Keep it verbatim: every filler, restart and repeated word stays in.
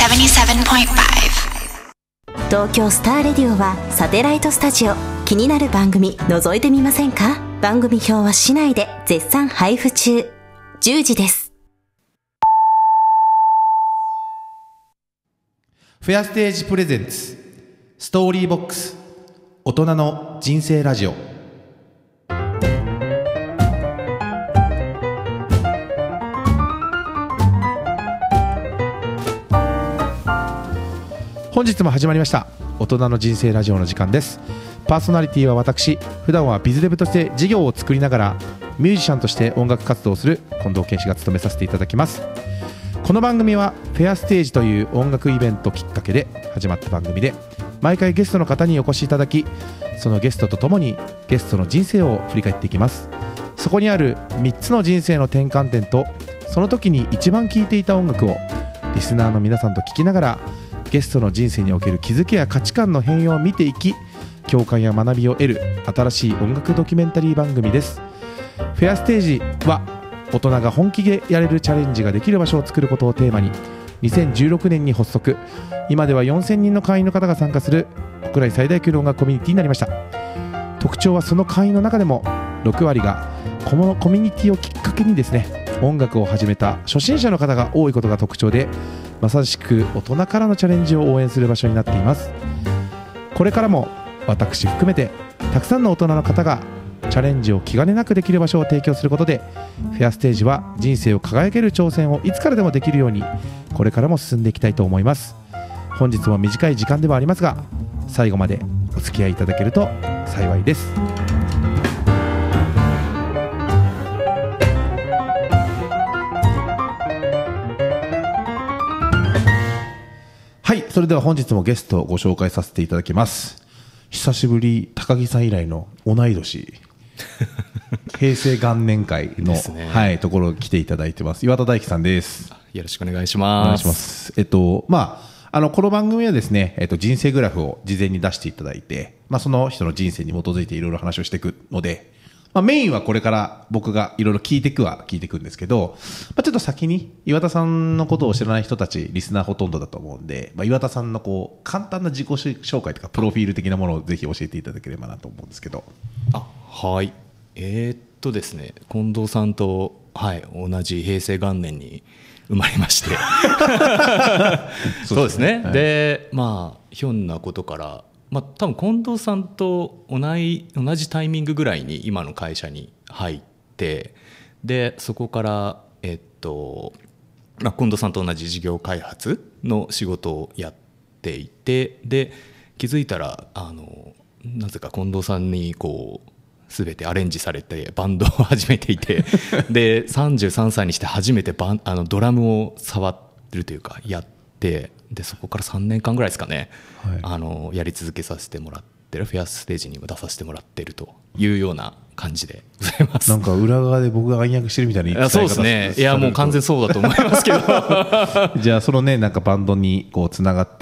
ななじゅうななてんご。 東京スターレディオはサテライトスタジオ。気になる番組覗いてみませんか？番組表は市内で絶賛配布中。じゅうじです。 フェアステージプレゼンツストーリーボックス大人の人生ラジオ。本日も始まりました大人の人生ラジオの時間です。パーソナリティは私、普段はビズデブとして事業を作りながらミュージシャンとして音楽活動をする近藤健志が務めさせていただきます。この番組はフェアステージという音楽イベントきっかけで始まった番組で、毎回ゲストの方にお越しいただき、そのゲストとともにゲストの人生を振り返っていきます。そこにあるみっつの人生の転換点と、その時に一番聴いていた音楽をリスナーの皆さんと聴きながら、ゲストの人生における気づきや価値観の変容を見ていき、共感や学びを得る新しい音楽ドキュメンタリー番組です。フェアステージは大人が本気でやれるチャレンジができる場所を作ることをテーマに、にせんじゅうろくねんに発足、今ではよんせんにんの会員の方が参加する国内最大級の音楽コミュニティになりました。特徴はその会員の中でもろくわりがこのコミュニティをきっかけにですね、音楽を始めた初心者の方が多いことが特徴で、まさしく大人からのチャレンジを応援する場所になっています。これからも私含めてたくさんの大人の方がチャレンジを気兼ねなくできる場所を提供することで、フェアステージは人生を輝ける挑戦をいつからでもできるように、これからも進んでいきたいと思います。本日も短い時間ではありますが、最後までお付き合いいただけると幸いです。はい、それでは本日もゲストをご紹介させていただきます。久しぶり、高木さん以来の同い年平成元年会の、ね、はい、ところに来ていただいてます。岩田大樹さんです。 よろしくお願いします。 お願いします。えっとまああのこの番組はですね、えっと、人生グラフを事前に出していただいて、まあ、その人の人生に基づいていろいろ話をしていくので、まあ、メインはこれから僕がいろいろ聞いていくは聞いていくんですけど、まあ、ちょっと先に岩田さんのことを知らない人たちリスナーほとんどだと思うんで、まあ、岩田さんのこう簡単な自己紹介とかプロフィール的なものをぜひ教えていただければなと思うんですけど。 あ、はい、えー、っとですね近藤さんと、はい、同じ平成元年に生まれましてそうですね、はい、でまあひょんなことからまあ、多分近藤さんと同じ、同じタイミングぐらいに今の会社に入って、でそこから、えっとまあ、近藤さんと同じ事業開発の仕事をやっていて、で気づいたらあのなぜか近藤さんにこう全てアレンジされてバンドを始めていてでさんじゅうさんさいにして初めてバンあのドラムを触ってるというかやって、でそこからさんねんかんぐらいですかね、はい、あのやり続けさせてもらってるフェアステージにも出させてもらっているというような感じでございます。 なんか裏側で僕が暗躍してるみたいな言い方。 そうですね。いやもう完全そうだと思いますけどじゃあそのねなんかバンドにこうつながって